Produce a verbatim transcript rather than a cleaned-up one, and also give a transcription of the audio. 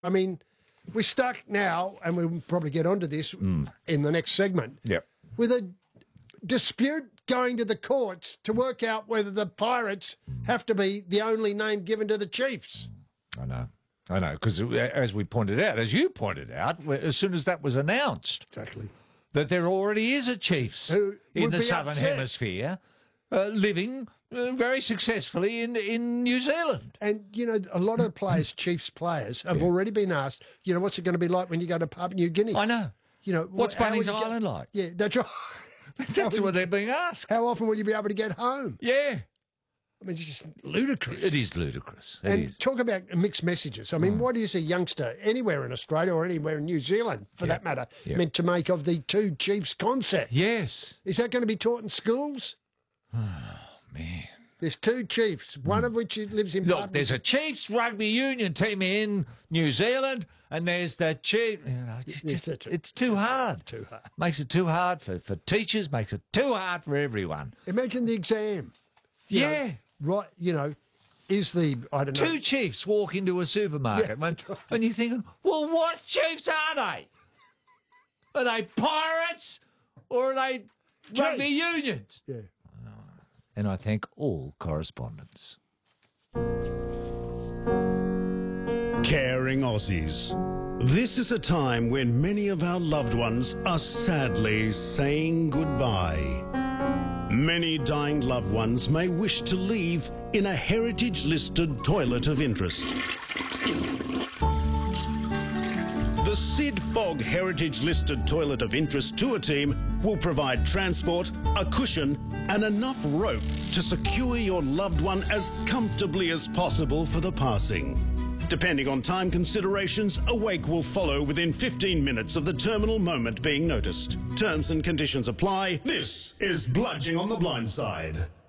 I mean, we're stuck now, and we'll probably get onto this mm. in the next segment, yep. with a dispute going to the courts to work out whether the Pirates have to be the only name given to the Chiefs. I know. I know, because as we pointed out, as you pointed out, as soon as that was announced, exactly, that there already is a Chiefs Who in the Southern upset. Hemisphere uh, living uh, very successfully in, in New Zealand. And, you know, a lot of players, Chiefs players, have yeah. already been asked, you know, what's it going to be like when you go to Papua New Guinea? I know. You know, What's Bunnings Island get, like? Yeah, that's right. That's what they're being asked. How often will you be able to get home? Yeah. I mean, it's just ludicrous. It is ludicrous. It and is. Talk about mixed messages. I mean, mm. what is a youngster anywhere in Australia or anywhere in New Zealand, for yep. that matter, yep. meant to make of the two Chiefs concept? Yes. Is that going to be taught in schools? Oh, man. There's two Chiefs, one mm. of which lives in... Look, Papua. there's a Chiefs rugby union team in New Zealand, and there's the Chief... You know, it's, just, it's, it's too hard. Too hard. Makes it too hard for, for teachers, makes it too hard for everyone. Imagine the exam. You yeah. Know, right, you know, is the, I don't know... Two Chiefs walk into a supermarket, yeah. and, and you're thinking, well, what Chiefs are they? Are they pirates or are they rugby unions? Yeah. And I thank all correspondents. Caring Aussies. This is a time when many of our loved ones are sadly saying goodbye. Many dying loved ones may wish to leave in a heritage-listed toilet of interest. The Sid Fogg Heritage-listed Toilet of Interest tour team will provide transport, a cushion and enough rope to secure your loved one as comfortably as possible for the passing. Depending on time considerations, a wake will follow within fifteen minutes of the terminal moment being noticed. Terms and conditions apply. This is Bludging on the Blind Side.